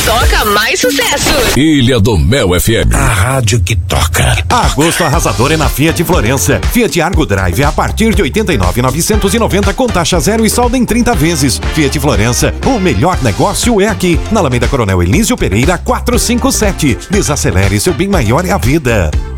toca mais sucesso. Ilha do Mel FM. A rádio que toca. Agosto arrasador é na Fiat Florença. Fiat Argo Drive a partir de 89.990 com taxa zero e saldo em 30 vezes. Fiat Florença, o melhor negócio é aqui. Na Alameda Coronel Elísio Pereira 457. Desacelere, seu bem maior é a vida.